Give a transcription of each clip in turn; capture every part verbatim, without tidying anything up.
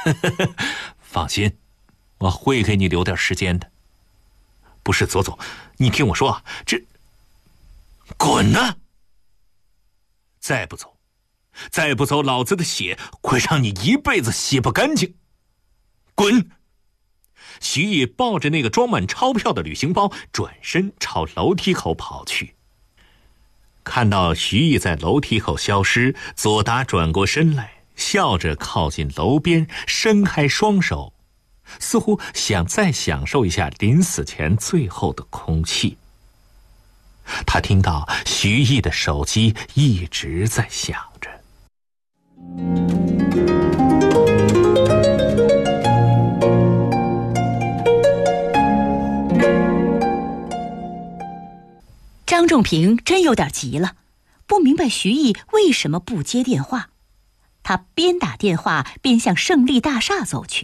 放心，我会给你留点时间的。不是，左总，你听我说啊，这……滚啊！再不走，再不走，老子的血会让你一辈子洗不干净！滚！徐毅抱着那个装满钞票的旅行包，转身朝楼梯口跑去。看到徐毅在楼梯口消失，左达转过身来，笑着靠近楼边，伸开双手，似乎想再享受一下临死前最后的空气。他听到徐毅的手机一直在响着。 张仲平真有点急了，不明白徐毅为什么不接电话。他边打电话边向胜利大厦走去。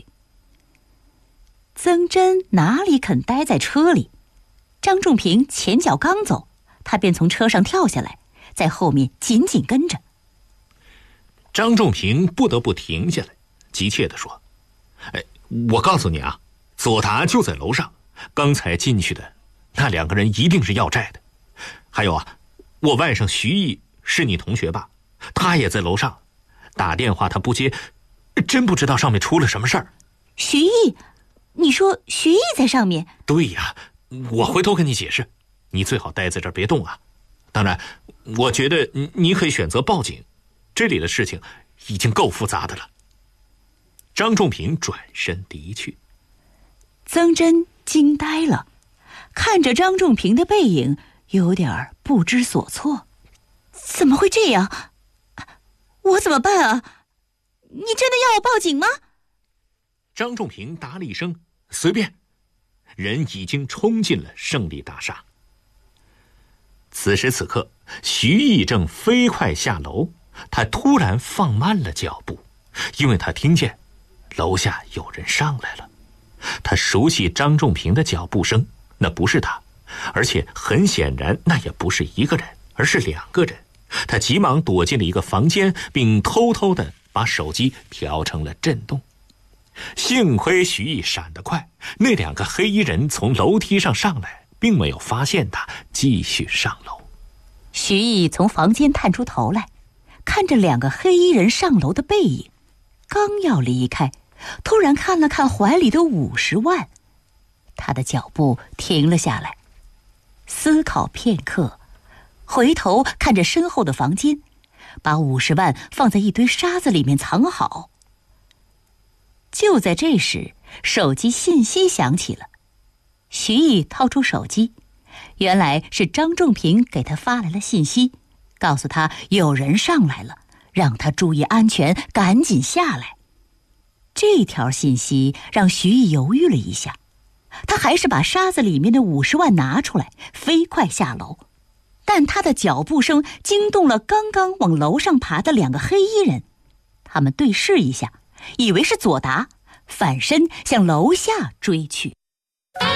曾真哪里肯待在车里，张仲平前脚刚走，他便从车上跳下来，在后面紧紧跟着。 张仲平不得不停下来，急切地说：哎，我告诉你啊，左达就在楼上，刚才进去的那两个人一定是要债的。还有啊，我外甥徐毅是你同学吧？他也在楼上，打电话他不接，真不知道上面出了什么事儿。 徐毅？你说徐毅在上面？ 对呀，我回头跟你解释，你最好待在这儿别动啊。当然，我觉得你可以选择报警，这里的事情已经够复杂的了。张仲平转身离去。 曾真惊呆了，看着张仲平的背影，有点不知所措。怎么会这样？我怎么办啊？你真的要我报警吗？ 张仲平答了一声随便，人已经冲进了胜利大厦。此时此刻，徐毅正飞快下楼，他突然放慢了脚步，因为他听见楼下有人上来了。他熟悉张仲平的脚步声，那不是他，而且很显然那也不是一个人，而是两个人。他急忙躲进了一个房间，并偷偷地把手机调成了震动。幸亏徐毅闪得快，那两个黑衣人从楼梯上上来，并没有发现他，继续上楼。 徐毅从房间探出头来，看着两个黑衣人上楼的背影，刚要离开，突然看了看怀里的五十万，他的脚步停了下来，思考片刻，回头看着身后的房间，把五十万放在一堆沙子里面藏好。就在这时，手机信息响起了。徐毅掏出手机，原来是张仲平给他发来了信息，告诉他有人上来了，让他注意安全，赶紧下来。这条信息让徐毅犹豫了一下，他还是把沙子里面的五十万拿出来，飞快下楼。但他的脚步声惊动了刚刚往楼上爬的两个黑衣人，他们对视一下，以为是左达，反身向楼下追去。